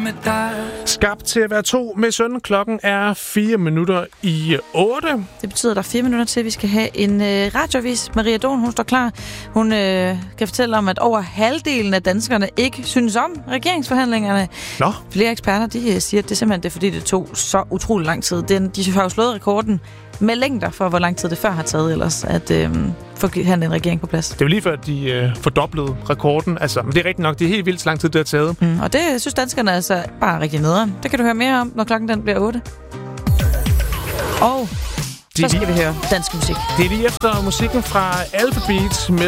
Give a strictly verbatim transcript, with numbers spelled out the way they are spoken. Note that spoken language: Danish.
med dig. Skabt til at være to med søn. Klokken er fire minutter i otte. Det betyder, at der er fire minutter til, at vi skal have en øh, radioavis. Maria Don, hun står klar. Hun øh, kan fortælle om, at over halvdelen af danskerne ikke synes om regeringsforhandlingerne. Nå. Flere eksperter, de siger, at det er simpelthen det, fordi det tog så utrolig lang tid. Den, de har jo slået rekorden med længder for, hvor lang tid det før har taget ellers, at øh, få han en regering på plads. Det er jo lige før, at de øh, fordoblede rekorden. Altså, men det er rigtigt nok, det er helt vildt så lang tid, det har taget. Mm, og det synes danskerne altså bare rigtig nederen. Det kan du høre mere om, når klokken den bliver otte. Og så skal vi høre dansk musik. Det er lige efter musikken fra Alphabet med